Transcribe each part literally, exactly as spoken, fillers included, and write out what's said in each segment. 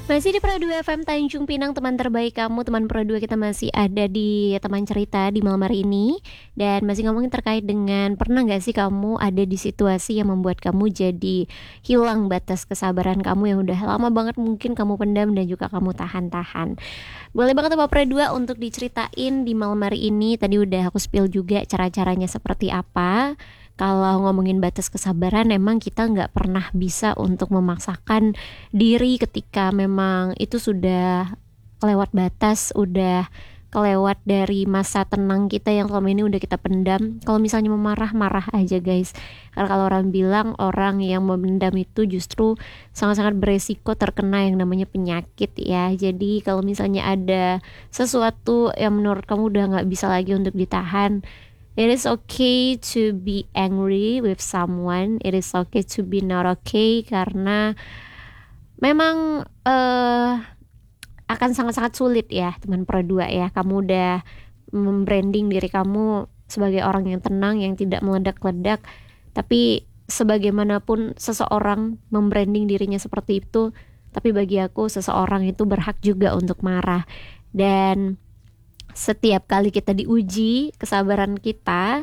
Masih di Pro dua F M Tanjung Pinang, teman terbaik kamu. Teman Pro dua kita masih ada di teman cerita di malam hari ini. Dan masih ngomongin terkait dengan pernah gak sih kamu ada di situasi yang membuat kamu jadi hilang batas kesabaran kamu yang udah lama banget mungkin kamu pendam dan juga kamu tahan-tahan. Boleh banget Teman Pro dua untuk diceritain di malam hari ini. Tadi udah aku spill juga cara-caranya seperti apa. Kalau ngomongin batas kesabaran, emang kita nggak pernah bisa untuk memaksakan diri ketika memang itu sudah kelewat batas, udah kelewat dari masa tenang kita yang selama ini udah kita pendam. Kalau misalnya memarah, marah aja guys. Karena kalau orang bilang orang yang memendam itu justru sangat-sangat beresiko terkena yang namanya penyakit ya. Jadi kalau misalnya ada sesuatu yang menurut kamu udah nggak bisa lagi untuk ditahan, it is okay to be angry with someone. It is okay to be not okay, karena memang uh, akan sangat-sangat sulit ya teman Pro dua ya. Kamu udah membranding diri kamu sebagai orang yang tenang, yang tidak meledak-ledak. Tapi sebagaimanapun seseorang membranding dirinya seperti itu, tapi bagi aku seseorang itu berhak juga untuk marah. Dan setiap kali kita diuji kesabaran kita,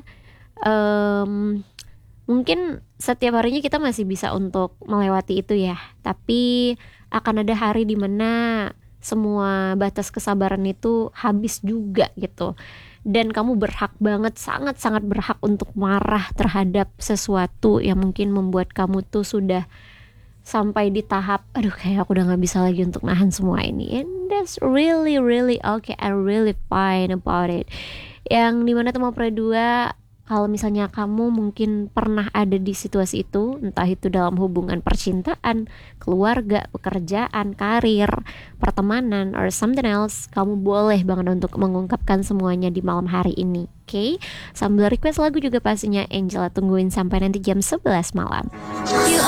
um, mungkin setiap harinya kita masih bisa untuk melewati itu ya. Tapi akan ada hari dimana semua batas kesabaran itu habis juga gitu. Dan kamu berhak banget, sangat-sangat berhak untuk marah terhadap sesuatu yang mungkin membuat kamu tuh sudah sampai di tahap aduh kayak aku udah gak bisa lagi untuk nahan semua ini. And that's really really okay, I'm really fine about it. Yang dimana teman Pro dua, kalau misalnya kamu mungkin pernah ada di situasi itu, entah itu dalam hubungan percintaan, keluarga, pekerjaan, karir, pertemanan, or something else, kamu boleh banget untuk mengungkapkan semuanya di malam hari ini. Oke, okay? Sambil request lagu juga pastinya Angela tungguin sampai nanti jam sebelas malam.